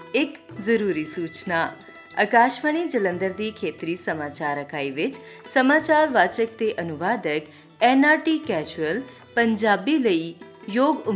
ਇੱਕ ਜ਼ਰੂਰੀ ਸੂਚਨਾ। ਆਕਾਸ਼ਵਾਣੀ ਜਲੰਧਰ ਦੀ ਖੇਤਰੀ ਸਮਾਚਾਰ ਇਕਾਈ ਵਿੱਚ ਸਮਾਚਾਰ ਵਾਚਕ ਤੇ ਅਨੁਵਾਦਕ NRT ਕੈਜੂਅਲ ਪੰਜਾਬੀ ਲਈ ਯੋਗ